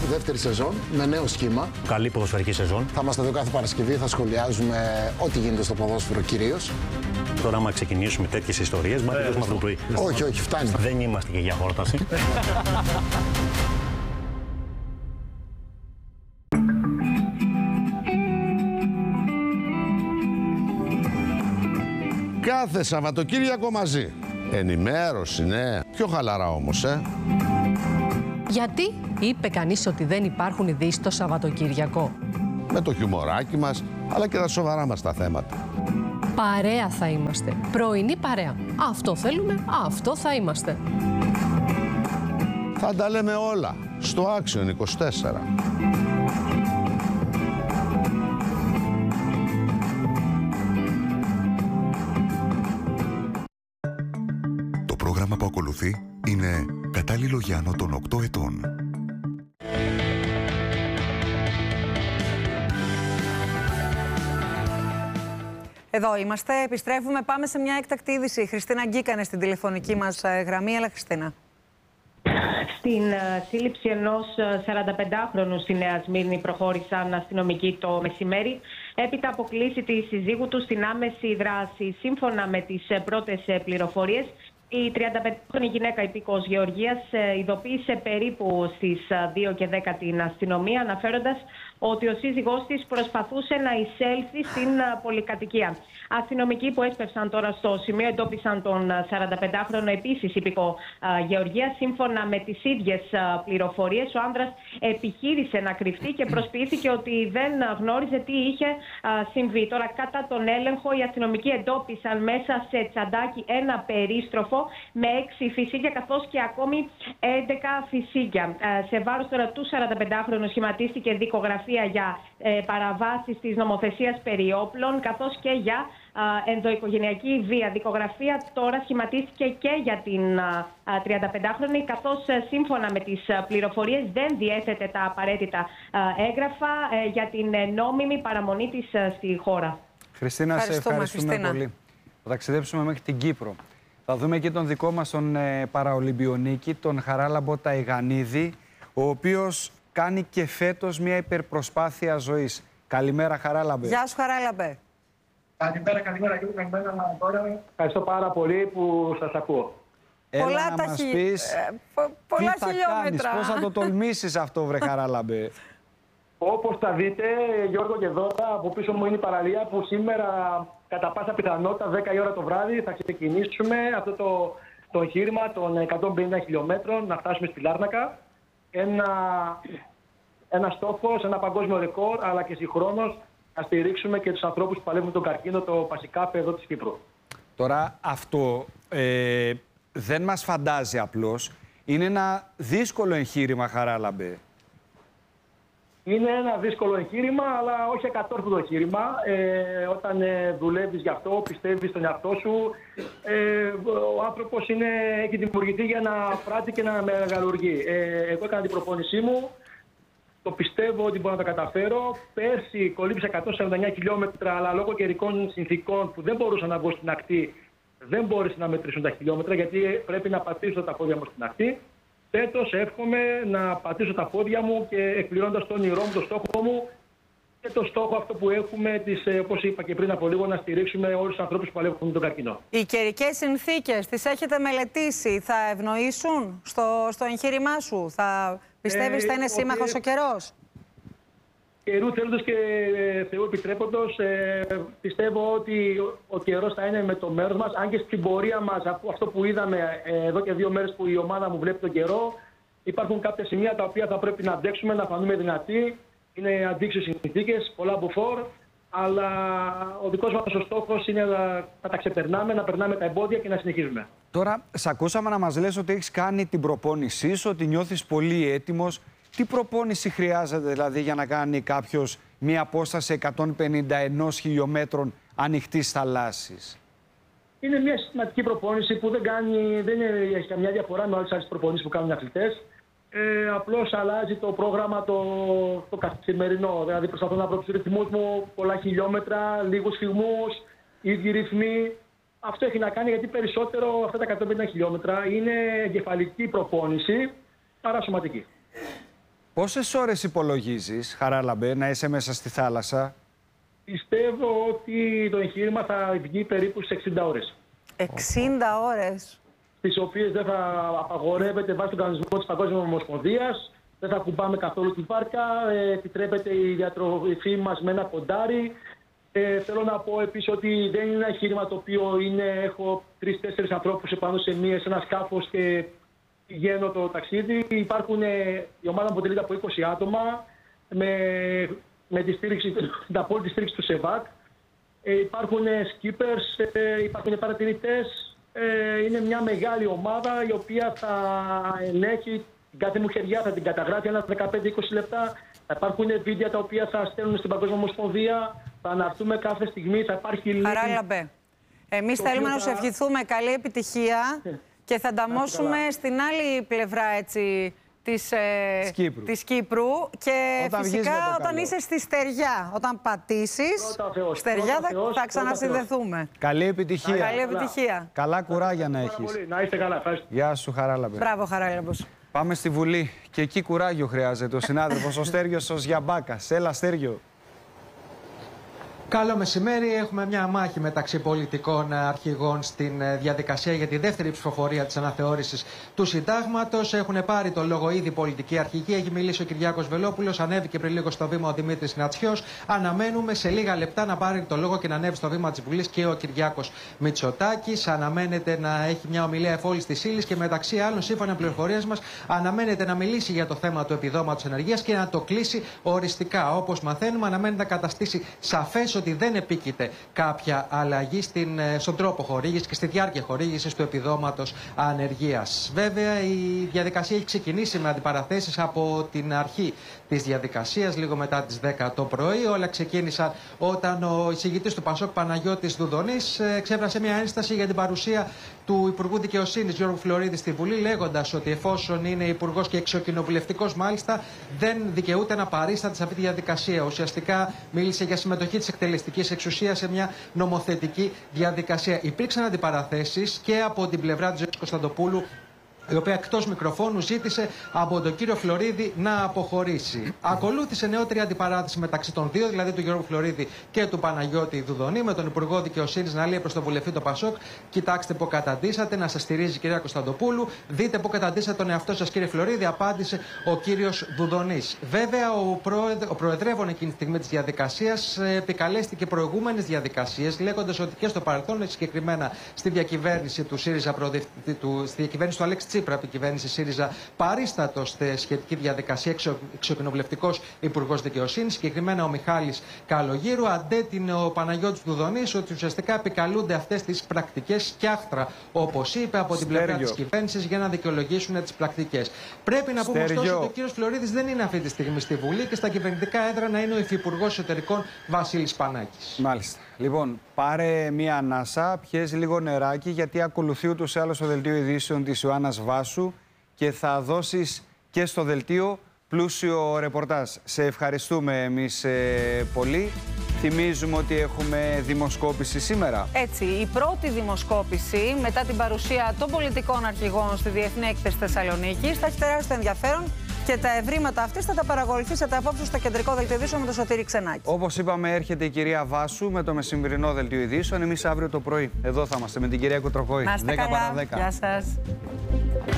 δεύτερη σεζόν με νέο σχήμα. Καλή ποδοσφαιρική σεζόν. Θα είμαστε εδώ κάθε Παρασκευή, θα σχολιάζουμε ό,τι γίνεται στο ποδόσφαιρο κυρίως. Τώρα, άμα ξεκινήσουμε τέτοιες ιστορίες, μα δεν το πρωί. Όχι, όχι, φτάνει. Δεν είμαστε και για χόρταση. Κάθε Σαββατοκύριακο μαζί. Ενημέρωση, ναι. Πιο χαλαρά όμως, Γιατί είπε κανείς ότι δεν υπάρχουν ειδήσεις το Σαββατοκύριακο? Με το χιουμοράκι μας, αλλά και τα σοβαρά μας τα θέματα. Παρέα θα είμαστε. Πρωινή παρέα. Αυτό θέλουμε, αυτό θα είμαστε. Θα τα λέμε όλα στο Action 24. Το πρόγραμμα που ακολουθεί είναι κατάλληλο για άνω των 8 ετών. Εδώ είμαστε, επιστρέφουμε, πάμε σε μια έκτακτη είδηση. Η Χριστίνα Γκίκανε στην τηλεφωνική μας γραμμή. Έλα, Χριστίνα. Στην σύλληψη ενός 45χρονου στη Νέα Σμύρνη προχώρησαν αστυνομικοί το μεσημέρι, έπειτα από κλήση της συζύγου του στην άμεση δράση. Σύμφωνα με τις πρώτες πληροφορίες, η 35χρονη γυναίκα υπήκοος Γεωργίας ειδοποίησε περίπου στις 2:10 την αστυνομία, αναφέροντας ότι ο σύζυγός της προσπαθούσε να εισέλθει στην πολυκατοικία. Αστυνομικοί που έσπευσαν τώρα στο σημείο εντόπισαν τον 45χρονο επίσης υπήκο Γεωργίας. Σύμφωνα με τις ίδιες πληροφορίες, ο άνδρας επιχείρησε να κρυφτεί και προσποιήθηκε ότι δεν γνώριζε τι είχε συμβεί. Τώρα, κατά τον έλεγχο, οι αστυνομικοί εντόπισαν μέσα σε τσαντάκι ένα περίστροφο με 6 φυσίγια καθώς και ακόμη 11 φυσίγια. Σε βάρος τώρα του 45χρονου σχηματίστηκε δικογραφία για παραβάσεις της νομοθεσίας περί όπλων καθώς και για ενδοοικογενειακή βία. Δικογραφία τώρα σχηματίστηκε και για την 35χρονη, καθώς σύμφωνα με τις πληροφορίες δεν διέθετε τα απαραίτητα έγγραφα για την νόμιμη παραμονή της στη χώρα. Χριστίνα, σε ευχαριστούμε πολύ. Θα ταξιδέψουμε μέχρι την Κύπρο. Θα δούμε και τον δικό μας τον παραολυμπιονίκη, τον Χαράλαμπο Ταϊγανίδη, ο οποίος κάνει και φέτος μια υπερπροσπάθεια ζωής. Καλημέρα, Χαράλαμπε. Γεια σου, Χαράλαμπε. Καλημέρα, καλημέρα. Ευχαριστώ πάρα πολύ που σας ακούω. Πολλά να μας πεις πολλά τι χιλιόμετρα. Πώς θα το τολμήσεις αυτό, βρε Χαράλαμπε? Όπως θα δείτε, Γιώργο και Δώρα, από πίσω μου είναι η παραλία που σήμερα, κατά πάσα πιθανότητα, 10 η ώρα το βράδυ, θα ξεκινήσουμε αυτό το εγχείρημα των 150 χιλιόμετρων, να φτάσουμε στη Λάρνακα. Ένα στόχος, ένα παγκόσμιο ρεκόρ, αλλά και συγχρόνως να στηρίξουμε και τους ανθρώπους που παλεύουν τον καρκίνο, το Πασικάπ εδώ της Κύπρου. Τώρα αυτό δεν μας φαντάζει απλώς. Είναι ένα δύσκολο εγχείρημα, Χαράλαμπε. Είναι ένα δύσκολο εγχείρημα, αλλά όχι ακατόρθωτο εγχείρημα. Όταν δουλεύεις γι' αυτό, πιστεύεις στον εαυτό σου, ο άνθρωπος έχει δημιουργηθεί για να πράττει και να μεγαλουργεί. Εγώ έκανα την προπόνησή μου. Το πιστεύω ότι μπορώ να τα καταφέρω. Πέρσι κολύψα 149 χιλιόμετρα, αλλά λόγω καιρικών συνθήκων που δεν μπορούσα να βγω στην ακτή, δεν μπόρεσα να μετρήσουν τα χιλιόμετρα, γιατί πρέπει να πατήσω τα πόδια μου στην ακτή. Φέτος εύχομαι να πατήσω τα πόδια μου και εκπληρώνοντας τον όνειρό μου, το στόχο μου και το στόχο αυτό που έχουμε, όπως είπα και πριν από λίγο, να στηρίξουμε όλους τους ανθρώπους που παλεύουν τον καρκίνο. Οι καιρικές συνθήκες τις έχετε μελετήσει, θα ευνοήσουν στο εγχείρημά σου? Πιστεύεις θα είναι σύμμαχος ο καιρός? Καιρού θέλοντας και Θεού επιτρέποντος, πιστεύω ότι ο καιρός θα είναι με το μέρος μας. Αν και στην πορεία μας, αυτό που είδαμε εδώ και 2 μέρες που η ομάδα μου βλέπει τον καιρό, υπάρχουν κάποια σημεία τα οποία θα πρέπει να αντέξουμε, να φανούμε δυνατοί. Είναι αντίξιες συνθήκες, πολλά μποφόρ, αλλά ο δικός μας ο στόχος είναι να τα ξεπερνάμε, να περνάμε τα εμπόδια και να συνεχίζουμε. Τώρα, σ' ακούσαμε να μας λες ότι έχεις κάνει την προπόνησή σου, ότι νιώθεις πολύ έτοιμος. Τι προπόνηση χρειάζεται δηλαδή για να κάνει κάποιος μια απόσταση 151 χιλιόμετρων ανοιχτής θαλάσσης? Είναι μια συστηματική προπόνηση που δεν έχει καμιά διαφορά με άλλες προπονήσεις που κάνουν οι αθλητές. Απλώς αλλάζει το πρόγραμμα το καθημερινό. Δηλαδή προσπαθώ να βρω τους ρυθμούς μου, πολλά χιλιόμετρα, λίγους φυγμούς, ίδιοι ρυθμοί. Αυτό έχει να κάνει γιατί περισσότερο αυτά τα 150 χιλιόμετρα είναι εγκεφαλική προπόνηση παρά σωματική. Πόσες ώρες υπολογίζεις, Χαράλαμπε, να είσαι μέσα στη θάλασσα? Πιστεύω ότι το εγχείρημα θα βγει περίπου σε 60 ώρες. 60 ώρες. Τις οποίες δεν θα απαγορεύεται βάσει του κανονισμού της Παγκόσμιας Ομοσπονδίας, δεν θα κουμπάμε καθόλου τη βάρκα, επιτρέπεται η διατροφή μας με ένα ποντάρι. Θέλω να πω επίσης ότι δεν είναι ένα εγχείρημα το οποίο έχω 3-4 ανθρώπους επάνω σε ένα σκάφος και πηγαίνω το ταξίδι. Η ομάδα αποτελείται από 20 άτομα με τη στήριξη, την απόλυτη στήριξη του ΣΕΒΑΚ. Υπάρχουν skippers, υπάρχουν παρατηρητές. Είναι μια μεγάλη ομάδα η οποία θα ελέγχει την κάθε μουχεριά, θα την καταγράφει ένα 15-20 λεπτά. Θα υπάρχουν βίντεο τα οποία θα στέλνουν στην Παγκόσμια Ομοσπονδία. Θα αναρτούμε κάθε στιγμή, θα υπάρχει link. Χαράλαμπε, εμείς θέλουμε να σου ευχηθούμε καλή επιτυχία και θα ανταμώσουμε στην άλλη πλευρά της Κύπρου και φυσικά όταν είσαι στη στεριά, όταν πατήσεις στεριά θα ξανασυνδεθούμε. Καλή επιτυχία. Καλή επιτυχία. Καλά κουράγια να έχεις. Να είστε καλά. Γεια σου, Χαράλαμπε. Μπράβο, Χαράλαμπος. Πάμε στη Βουλή και εκεί κουράγιο χρειάζεται ο συνάδελφος ο Στέργιος ο Γιαμπάκας. Έλα, Στέργιο. Καλό μεσημέρι. Έχουμε μια μάχη μεταξύ πολιτικών αρχηγών στην διαδικασία για τη δεύτερη ψηφοφορία της αναθεώρησης του Συντάγματος. Έχουν πάρει το λόγο ήδη πολιτικοί αρχηγοί. Έχει μιλήσει ο Κυριάκος Βελόπουλος, ανέβηκε πριν λίγο στο βήμα ο Δημήτρης Νατσιός. Αναμένουμε σε λίγα λεπτά να πάρει το λόγο και να ανέβει στο βήμα της Βουλής και ο Κυριάκος Μητσοτάκης. Αναμένεται να έχει μια ομιλία εφόλης της ύλης και μεταξύ άλλων, σύμφωνα με πληροφορίες μας, αναμένεται να μιλήσει για το θέμα του επιδόματος ενεργείας και να το κλείσει οριστικά. Όπως μαθαίνουμε, αναμένεται να καταστήσει σαφές ότι δεν επίκειται κάποια αλλαγή στον τρόπο χορήγησης και στη διάρκεια χορήγησης του επιδόματος ανεργίας. Βέβαια, η διαδικασία έχει ξεκινήσει με αντιπαραθέσεις από την αρχή της διαδικασίας, λίγο μετά τις 10 το πρωί. Όλα ξεκίνησαν όταν ο εισηγητής του Πασόκ, Παναγιώτης Δουδονής, εξέφρασε μια ένσταση για την παρουσία του Υπουργού Δικαιοσύνης, Γιώργου Φλωρίδη, στη Βουλή, λέγοντας ότι εφόσον είναι υπουργός και εξοκοινοβουλευτικός μάλιστα, δεν δικαιούται να παρίσταται σε αυτή τη διαδικασία. Ουσιαστικά μίλησε για συμμετοχή της εκτελεστικής εξουσίας σε μια νομοθετική διαδικασία. Υπήρξαν αντιπαραθέσεις και από την πλευρά του Ζήτου Κωνσταντοπούλου, η οποία εκτός μικροφώνου ζήτησε από τον κύριο Φλωρίδη να αποχωρήσει. Ακολούθησε νεότερη αντιπαράθεση μεταξύ των δύο, δηλαδή του Γιώργου Φλωρίδη και του Παναγιώτη Δουδονή, με τον Υπουργό Δικαιοσύνης να λέει προς τον βουλευτή το Πασόκ: κοιτάξτε που καταντήσατε, να σας στηρίζει η κυρία Κωνσταντοπούλου. Δείτε που καταντήσατε τον εαυτό σας, κύριε Φλωρίδη, απάντησε ο κύριος Δουδονής. Βέβαια, ο προεδρεύων εκείνη τη στιγμή της διαδικασίας επικαλέστηκε προηγούμενες διαδικασίες, λέγοντας ότι και στο παρελθόν, συγκεκριμένα στη διακυβέρνηση του ΣΥΡΙΖΑ, στη διακυβέρνηση του Αλέξη Τσίπρα, από την κυβέρνηση ΣΥΡΙΖΑ, παρίστατο στη σχετική διαδικασία εξοκοινοβουλευτικός υπουργός δικαιοσύνης, συγκεκριμένα ο Μιχάλης Καλογύρου. Αντέτεινε ο Παναγιώτης Δουδονής ότι ουσιαστικά επικαλούνται αυτές τις πρακτικές σκιάχτρα, όπως είπε, από την πλευρά της κυβέρνησης για να δικαιολογήσουν τις πρακτικές. Πρέπει να πούμε ωστόσο ότι ο κύριος Φλωρίδης δεν είναι αυτή τη στιγμή στη Βουλή και στα κυβερνητικά έδρανα είναι ο υφυπουργός εσωτερικών Βασίλης Πανάκης. Μάλιστα. Λοιπόν, πάρε μία ανάσα, πιέζει λίγο νεράκι, γιατί ακολουθεί ούτως ή άλλως το δελτίο ειδήσεων της Ιωάννας Βάσου και θα δώσεις και στο δελτίο πλούσιο ρεπορτάζ. Σε ευχαριστούμε εμείς πολύ. Θυμίζουμε ότι έχουμε δημοσκόπηση σήμερα. Έτσι, η πρώτη δημοσκόπηση μετά την παρουσία των πολιτικών αρχηγών στη Διεθνή Έκθεση Θεσσαλονίκης θα έχει τεράστιο ενδιαφέρον. Και τα ευρήματα αυτές θα τα παρακολουθήσετε απόψε στο κεντρικό δελτίο ειδήσεων με τον Σωτήρη Ξενάκη. Όπως είπαμε, έρχεται η κυρία Βάσου με το μεσημερινό δελτίο ειδήσεων. Εμείς αύριο το πρωί εδώ θα είμαστε με την κυρία Κουτροκόη. Να είστε καλά. Γεια σας.